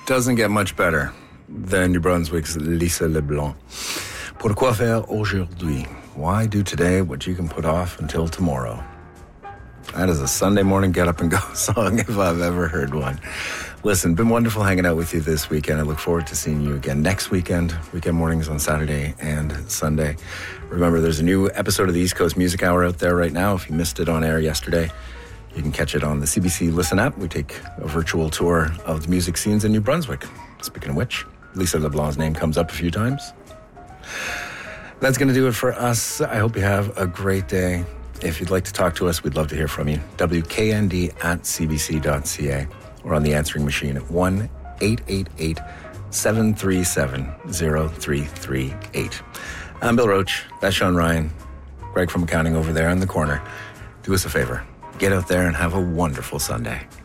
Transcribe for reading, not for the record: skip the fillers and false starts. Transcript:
Doesn't get much better than New Brunswick's Lisa LeBlanc. Pourquoi faire aujourd'hui? Why do today what you can put off until tomorrow? That is a Sunday morning get up and go song if I've ever heard one. Listen, been wonderful hanging out with you this weekend. I look forward to seeing you again next weekend. Weekend mornings on Saturday and Sunday. Remember, there's a new episode of the East Coast Music Hour out there right now. If you missed it on air yesterday, you can catch it on the CBC Listen app. We take a virtual tour of the music scenes in New Brunswick. Speaking of which, Lisa LeBlanc's name comes up a few times. That's going to do it for us. I hope you have a great day. If you'd like to talk to us, we'd love to hear from you. WKND@cbc.ca or on the answering machine at 1-888-737-0338. I'm Bill Roach. That's Sean Ryan. Greg from accounting over there in the corner. Do us a favor. Get out there and have a wonderful Sunday.